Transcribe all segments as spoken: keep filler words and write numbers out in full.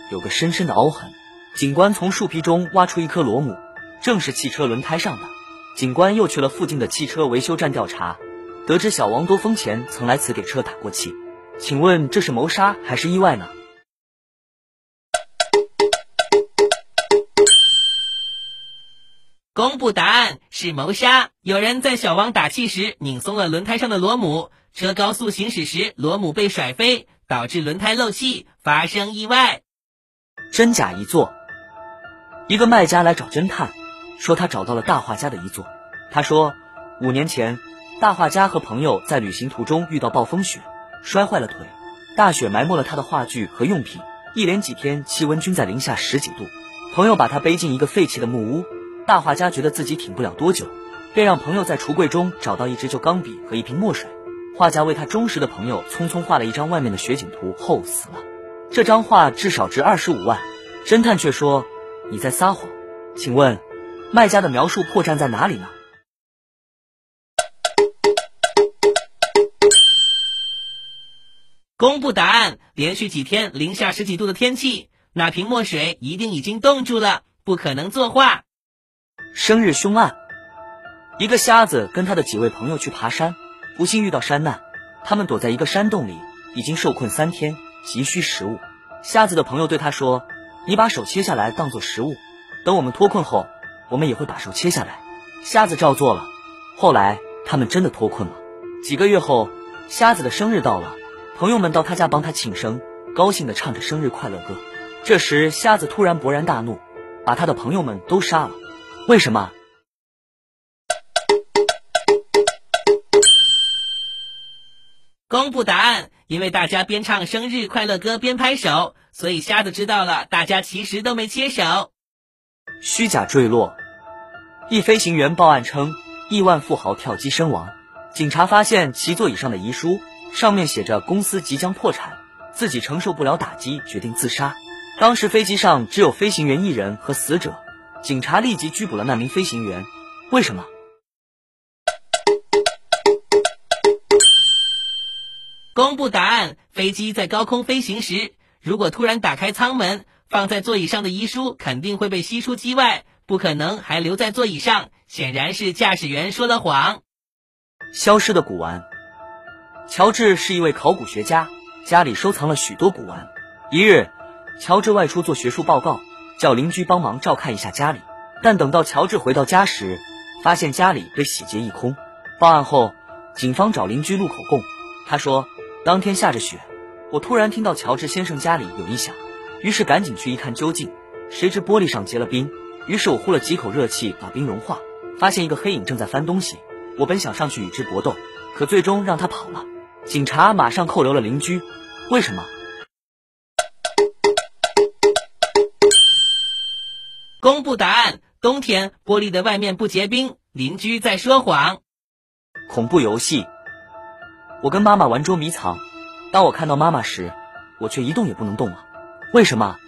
有个深深的凹痕。警官从树皮中挖出一颗螺母，正是汽车轮胎上的。警官又去了附近的汽车维修站调查，得知小王多风前曾来此给车打过气。请问这是谋杀还是意外呢？ 公布答案是谋杀。有人在小王打气时拧松了轮胎上的螺母，车高速行驶时螺母被甩飞，导致轮胎漏气，发生意外。 真假一作。一个卖家来找侦探，说他找到了大画家的遗作。他说，五年前，大画家和朋友在旅行途中遇到暴风雪，摔坏了腿，大雪埋没了他的画具和用品，一连几天气温均在零下十几度。朋友把他背进一个废弃的木屋，大画家觉得自己挺不了多久，便让朋友在橱柜中找到一支旧钢笔和一瓶墨水。画家为他忠实的朋友匆匆画了一张外面的雪景图后死了。这张画至少值二十五万。侦探却说，你在撒谎。请问卖家的描述破绽在哪里呢？ 公布答案，连续几天零下十几度的天气，那瓶墨水一定已经冻住了，不可能作画。 生日凶案。一个瞎子跟他的几位朋友去爬山，不幸遇到山难，他们躲在一个山洞里，已经受困三天，急需食物。瞎子的朋友对他说，你把手切下来当作食物，等我们脱困后，我们也会把手切下来。瞎子照做了，后来他们真的脱困了。几个月后，瞎子的生日到了，朋友们到他家帮他庆生，高兴地唱着生日快乐歌。这时瞎子突然勃然大怒，把他的朋友们都杀了。为什么？ 公布答案，因为大家边唱生日快乐歌边拍手，所以瞎子知道了大家其实都没切手。 虚假坠落。一飞行员报案称，亿万富豪跳机身亡。警察发现其座椅上的遗书，上面写着公司即将破产，自己承受不了打击，决定自杀。当时飞机上只有飞行员一人和死者，警察立即拘捕了那名飞行员。为什么？ 公布答案，飞机在高空飞行时，如果突然打开舱门，放在座椅上的遗书肯定会被吸出机外，不可能还留在座椅上，显然是驾驶员说了谎。 消失的古玩。乔治是一位考古学家，家里收藏了许多古玩。一日，乔治外出做学术报告，叫邻居帮忙照看一下家里，但等到乔治回到家时，发现家里被洗劫一空。报案后，警方找邻居录口供，他说，当天下着雪，我突然听到乔治先生家里有异响，于是赶紧去一看究竟，谁知玻璃上结了冰，于是我呼了几口热气把冰融化，发现一个黑影正在翻东西，我本想上去与之搏斗，可最终让他跑了。警察马上扣留了邻居。为什么？ 公布答案，冬天玻璃的外面不结冰，邻居在说谎。 恐怖游戏。我跟妈妈玩捉迷藏，当我看到妈妈时，我却一动也不能动了。为什么？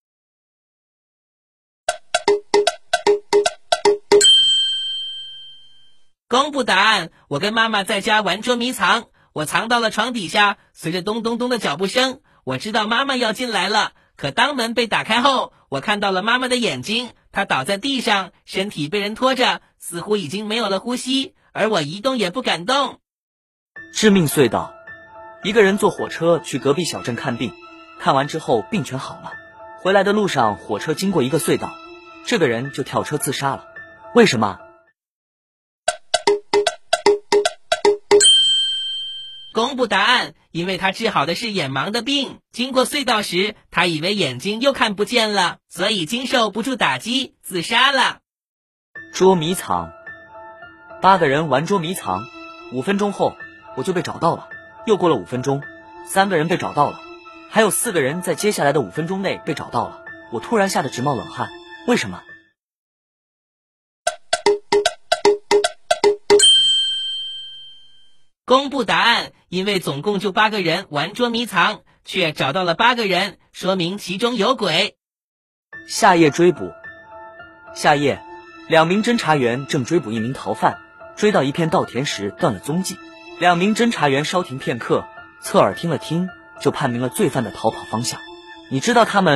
公布答案，我跟妈妈在家玩捉迷藏，我藏到了床底下，随着咚咚咚的脚步声，我知道妈妈要进来了，可当门被打开后，我看到了妈妈的眼睛，她倒在地上，身体被人拖着，似乎已经没有了呼吸，而我一动也不敢动。 致命隧道。一个人坐火车去隔壁小镇看病，看完之后病全好了，回来的路上火车经过一个隧道，这个人就跳车自杀了。为什么？ 公布答案，因为他治好的是眼盲的病，经过隧道时，他以为眼睛又看不见了，所以经受不住打击，自杀了。 捉迷藏。八个人玩捉迷藏，五分钟后我就被找到了，又过了五分钟，三个人被找到了，还有四个人在接下来的五分钟内被找到了。我突然吓得直冒冷汗，为什么？ 公布答案，因为总共就八个人玩捉迷藏，却找到了八个人，说明其中有鬼。 夏夜追捕。夏夜，两名侦查员正追捕一名逃犯，追到一片稻田时断了踪迹。两名侦查员稍停片刻，侧耳听了听，就判明了罪犯的逃跑方向。你知道他们